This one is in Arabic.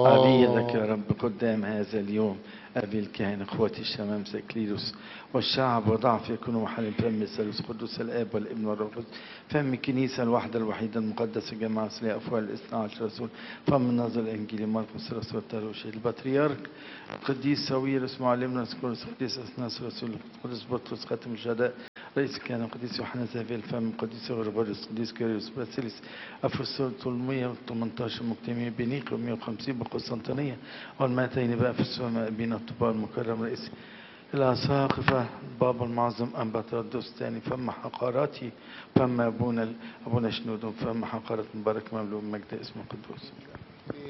عبيدك يا رب قدام هذا اليوم، أبي الكاهن إخوتي الشمامسة كليروس والشعب وضعف يكونوا محل فم الثالوث قدوس الآب والابن والروح القدس، فم الكنيسة الواحدة الوحيدة المقدسة جماعة أصلية أفوال الاثنى عشر رسول، فم النظر الإنجيلي مرقس رسول التروشي البطريرك القديس ساويرس معلمنا القديس القديس أثناس رسول القديس بطرس خاتم الشهداء رئيس الكهنة القديس يوحنا ذهبي الفم القديس غريغوريوس القديس كيريوس باسيليس أفسس 318 مجتمعين بنيقيا 150 بقسطنطينية والمائتين بأفسس أبينا الطباء المكرم رئيس الأساقفة بابا المعظم أنبا تردس الثاني فم حقاراتي فم أبونا شنود فم حقارة مبارك مملوك مجد اسمه القدوس.